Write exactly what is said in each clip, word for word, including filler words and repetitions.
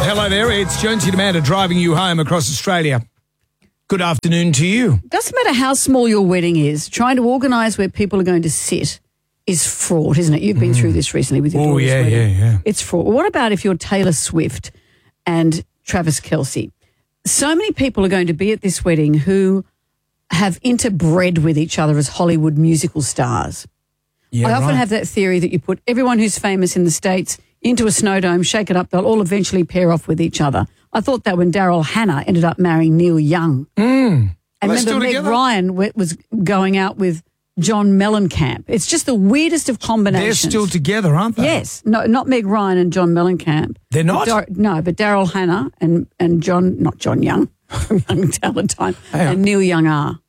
hello there. It's Jonesy and Amanda driving you home across Australia. Good afternoon to you. Doesn't matter how small your wedding is, trying to organise where people are going to sit is fraught, isn't it? You've been mm. through this recently with your oh, daughter's yeah, wedding. yeah, yeah. It's fraught. What about if you're Taylor Swift and Travis Kelce? So many people are going to be at this wedding who have interbred with each other as Hollywood musical stars. Yeah, I often right. have that theory that you put everyone who's famous in the States into a snow dome, shake it up, they'll all eventually pair off with each other. I thought that when Daryl Hannah ended up marrying Neil Young. Mm. And remember Meg together? Ryan w- was going out with John Mellencamp. It's just the weirdest of combinations. They're still together, aren't they? Yes. No, not Meg Ryan and John Mellencamp. They're not? Dar- no, but Daryl Hannah and, and John, not John Young, from Young Talentine, and Neil Young are.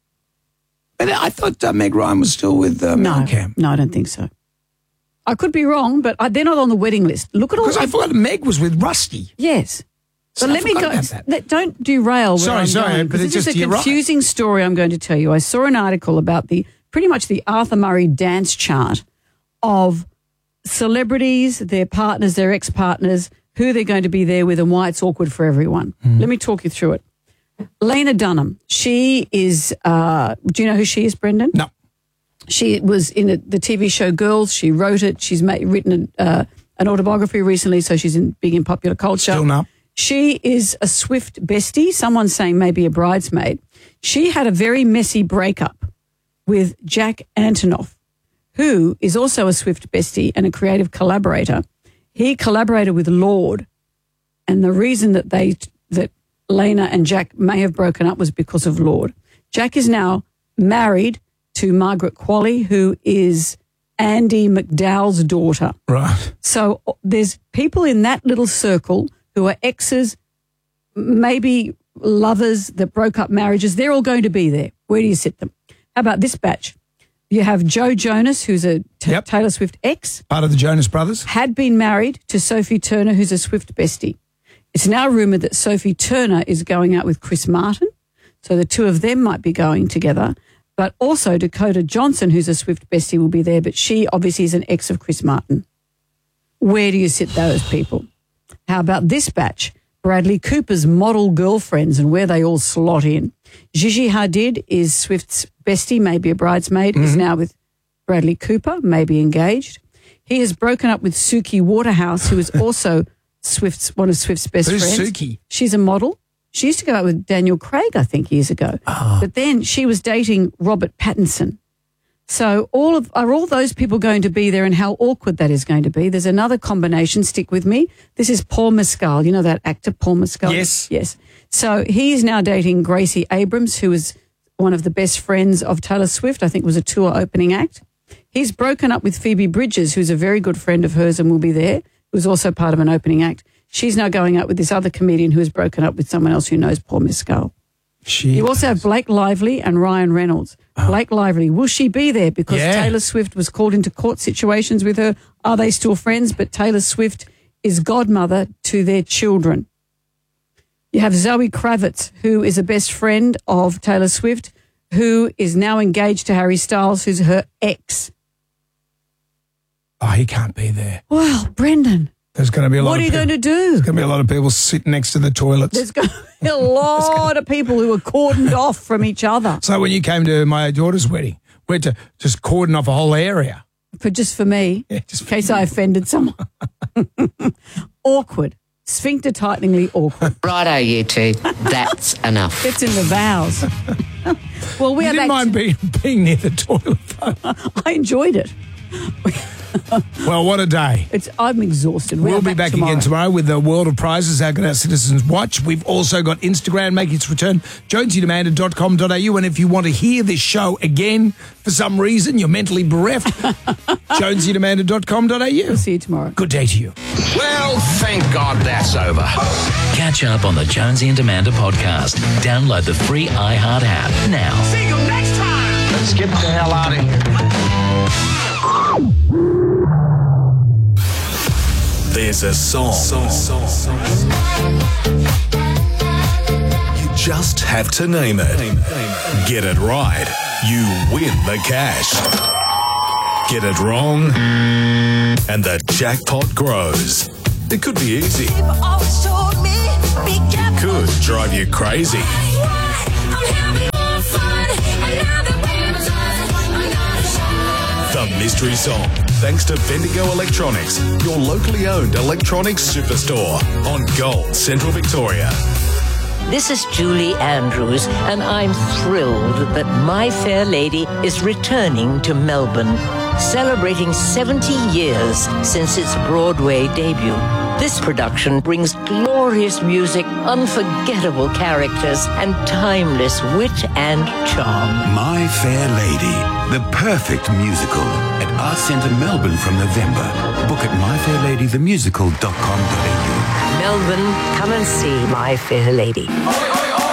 But I thought uh, Meg Ryan was still with uh, No, Mellencamp. no, I don't think so. I could be wrong, but I, they're not on the wedding list. Look at all. Because I thought Meg was with Rusty. Yes. So But I let me forgot go. about that. Let, don't derail. Where Sorry, I'm sorry, going, but 'cause it's this just- is a you're right. confusing story I'm going to tell you. I saw an article about the pretty much the Arthur Murray dance chart of celebrities, their partners, their ex-partners, who they're going to be there with, and why it's awkward for everyone. Mm. Let me talk you through it. Lena Dunham. She is. Uh, do you know who she is, Brendan? No. She was in a, the T V show Girls. She wrote it. She's made, written a, uh, an autobiography recently, so she's in, big in popular culture. Still no. She is a Swift bestie. Someone's saying maybe a bridesmaid. She had a very messy breakup with Jack Antonoff, who is also a Swift bestie and a creative collaborator. He collaborated with Lorde, and the reason that they that Lena and Jack may have broken up was because of Lorde. Jack is now married to Margaret Qualley, who is Andy McDowell's daughter. Right. So there's people in that little circle who are exes, maybe lovers that broke up marriages. They're all going to be there. Where do you sit them? How about this batch? You have Joe Jonas, who's a t- Yep. Taylor Swift ex, Part of the Jonas Brothers. had been married to Sophie Turner, who's a Swift bestie. It's now rumoured that Sophie Turner is going out with Chris Martin, so the two of them might be going together. But also Dakota Johnson, who's a Swift bestie, will be there, but she obviously is an ex of Chris Martin. Where do you sit those people? How about this batch? Bradley Cooper's model girlfriends and where they all slot in. Gigi Hadid is Swift's bestie, maybe a bridesmaid, mm-hmm. is now with Bradley Cooper, maybe engaged. He has broken up with Suki Waterhouse, who is also Swift's one of Swift's best Who's friends. Suki? She's a model. She used to go out with Daniel Craig, I think, years ago. Oh. But then she was dating Robert Pattinson. So all of are all those people going to be there, and how awkward that is going to be? There's another combination. Stick with me. This is Paul Mescal. You know that actor, Paul Mescal? Yes. Yes. So he is now dating Gracie Abrams, who is one of the best friends of Taylor Swift. I think was a tour opening act. He's broken up with Phoebe Bridgers, who's a very good friend of hers and will be there, who's also part of an opening act. She's now going out with this other comedian who has broken up with someone else who knows Paul Mescal. She You also have Blake Lively and Ryan Reynolds. Oh. Blake Lively, will she be there? Because Yeah. Taylor Swift was called into court situations with her. Are they still friends? But Taylor Swift is godmother to their children. You have Zoe Kravitz, who is a best friend of Taylor Swift, who is now engaged to Harry Styles, who's her ex. Oh, he can't be there. Well, Brendan, There's going to be a lot what of are you people, going to do? There's going to be a lot of people sitting next to the toilets. There's going to be a lot of people who are cordoned off from each other. So when you came to my daughter's wedding, we had to just cordon off a whole area. For just for me, Yeah, just in case I offended someone. Awkward. Sphincter tighteningly awkward. Righto, you two. That's enough. It's in the vows. Well, we You have didn't act- mind being, being near the toilet, though. I enjoyed it. Well, what a day. It's. I'm exhausted. We We'll are be back tomorrow. again tomorrow with the World of Prizes. How can our citizens watch? We've also got Instagram making its return, jonesy and amanda dot com dot a u. And if you want to hear this show again for some reason, you're mentally bereft, jonesy and amanda dot com dot a u. We'll see you tomorrow. Good day to you. Well, thank God that's over. Catch up on the Jonesy and Amanda podcast. Download the free iHeart app now. See you next time. Let's get the hell out of here. There's a song. You just have to name it. Get it right, you win the cash. Get it wrong, and the jackpot grows. It could be easy. It could drive you crazy. The Mystery Song, thanks to Bendigo Electronics, your locally owned electronics superstore on Gold Central Victoria. This is Julie Andrews, and I'm thrilled that My Fair Lady is returning to Melbourne, celebrating seventy years since its Broadway debut. This production brings glorious music, unforgettable characters, and timeless wit and charm. My Fair Lady, the perfect musical at Arts Centre Melbourne from November. Book at my fair lady the musical dot com dot a u. Melbourne, come and see My Fair Lady.